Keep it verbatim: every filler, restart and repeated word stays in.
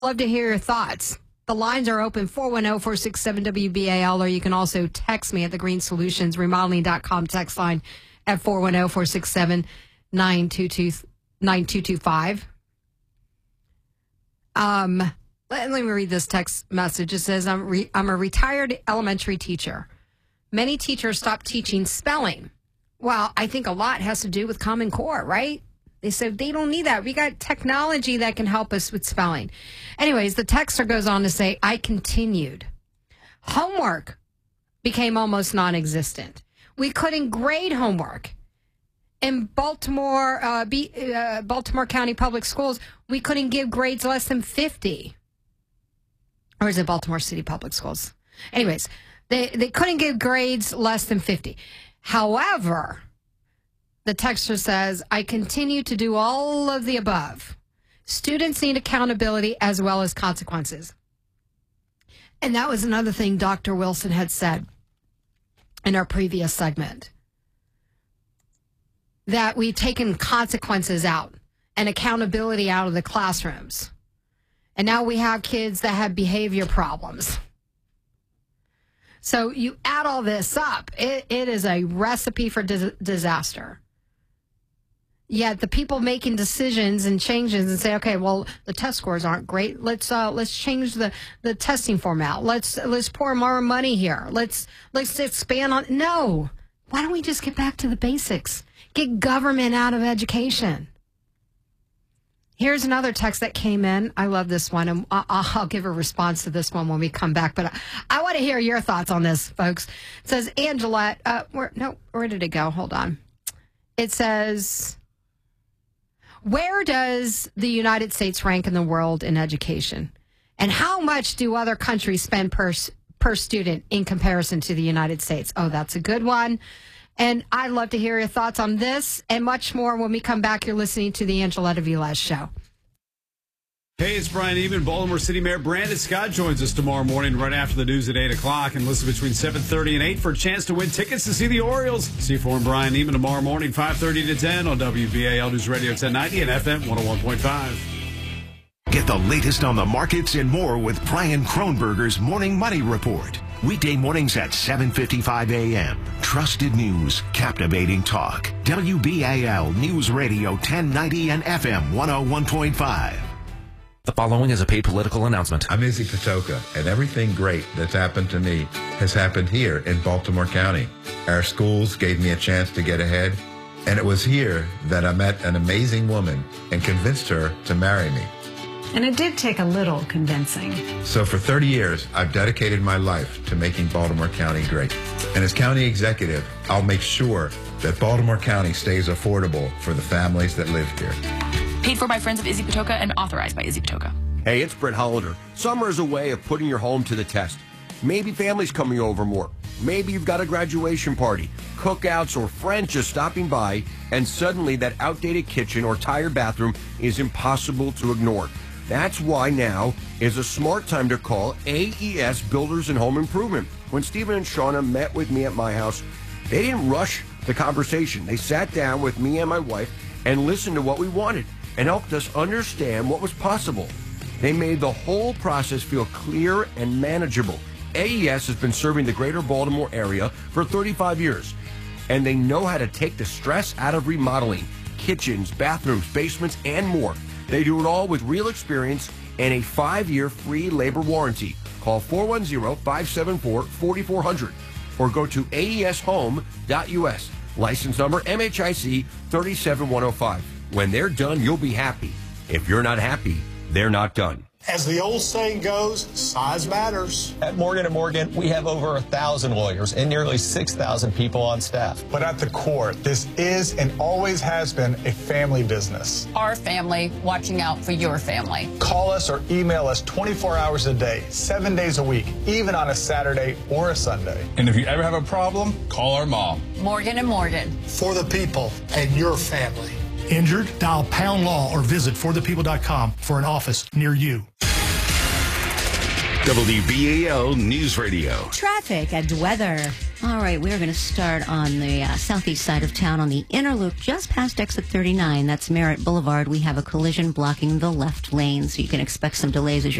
Love to hear your thoughts. The lines are open, four one zero, four six seven, W B A L, or you can also text me at the Green Solutions Remodeling dot com text line at four one zero, four six seven, nine two two five. Um, let, let me read this text message. It says, I'm, re, I'm a retired elementary teacher. Many teachers stopped teaching spelling. Well, I think a lot has to do with Common Core, right? They said they don't need that. We got technology that can help us with spelling. Anyways, the texter goes on to say, I continued. Homework became almost non-existent. We couldn't grade homework. In Baltimore, uh, B, uh, Baltimore County Public Schools, we couldn't give grades less than fifty. Or is it Baltimore City Public Schools? Anyways, they, they couldn't give grades less than fifty. However, the texter says, I continue to do all of the above. Students need accountability as well as consequences. And that was another thing Doctor Wilson had said in our previous segment, that we've taken consequences out and accountability out of the classrooms. And now we have kids that have behavior problems. So you add all this up, it, it is a recipe for dis- disaster. Yet the people making decisions and changes and say, okay, well, the test scores aren't great. Let's uh, let's change the, the testing format. Let's let's pour more money here. Let's let's expand on. No, why don't we just get back to the basics? Get government out of education. Here's another text that came in. I love this one, and I'll, I'll give a response to this one when we come back. But I, I want to hear your thoughts on this, folks. It says, Angela, uh, where, no, where did it go? Hold on. It says, where does the United States rank in the world in education? And how much do other countries spend per, per student in comparison to the United States? Oh, that's a good one. And I'd love to hear your thoughts on this and much more when we come back. You're listening to the Angeletta Velez Show. Hey, it's Brian Even. Baltimore City Mayor Brandon Scott joins us tomorrow morning right after the news at eight o'clock. And listen between seven thirty and eight for a chance to win tickets to see the Orioles. C four and Brian Even tomorrow morning, five thirty to ten on W B A L News Radio ten ninety and F M one oh one point five. Get the latest on the markets and more with Brian Kronberger's Morning Money Report. Weekday mornings at seven fifty-five a.m. Trusted news, captivating talk. W B A L News Radio ten ninety and F M one oh one point five. The following is a paid political announcement. I'm Izzy Patoka, and everything great that's happened to me has happened here in Baltimore County. Our schools gave me a chance to get ahead, and it was here that I met an amazing woman and convinced her to marry me. And it did take a little convincing. So for thirty years, I've dedicated my life to making Baltimore County great. And as county executive, I'll make sure that Baltimore County stays affordable for the families that live here. Paid for by friends of Izzy Patoka and authorized by Izzy Patoka. Hey, it's Brett Hollander. Summer is a way of putting your home to the test. Maybe family's coming over more. Maybe you've got a graduation party, cookouts, or friends just stopping by, and suddenly that outdated kitchen or tired bathroom is impossible to ignore. That's why now is a smart time to call A E S Builders and Home Improvement. When Stephen and Shauna met with me at my house, they didn't rush the conversation. They sat down with me and my wife and listened to what we wanted and helped us understand what was possible. They made the whole process feel clear and manageable. A E S has been serving the greater Baltimore area for thirty-five years, and they know how to take the stress out of remodeling kitchens, bathrooms, basements, and more. They do it all with real experience and a five-year free labor warranty. Call four one zero, five seven four, four four zero zero or go to A E S home dot U S. License number M H I C three seven one oh five. When they're done, you'll be happy. If you're not happy, they're not done. As the old saying goes, size matters. At Morgan and Morgan, we have over a thousand lawyers and nearly six thousand people on staff. But at the core, this is and always has been a family business. Our family watching out for your family. Call us or email us twenty-four hours a day, seven days a week, even on a Saturday or a Sunday. And if you ever have a problem, call our mom. Morgan and Morgan. For the people and your family. Injured? Dial Pound Law or visit for the people dot com for an office near you. W B A L News Radio. Traffic and weather. All right, we're going to start on the uh, southeast side of town on the inner loop, just past exit thirty-nine. That's Merritt Boulevard. We have a collision blocking the left lane, so you can expect some delays as you're